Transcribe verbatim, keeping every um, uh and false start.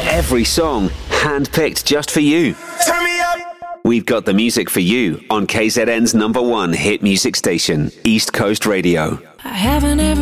Every song handpicked just for you. Turn me up. We've got the music for you on K Z N's number one hit music station, East Coast Radio. I haven't ever